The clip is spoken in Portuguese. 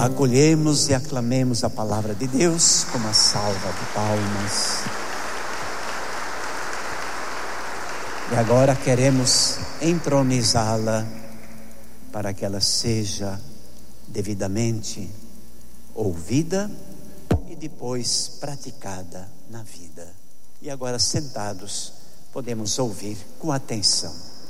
Acolhemos e aclamemos a palavra de Deus com uma salva de palmas. E agora queremos entronizá-la para que ela seja devidamente ouvida e depois praticada na vida. E agora, sentados, podemos ouvir com atenção.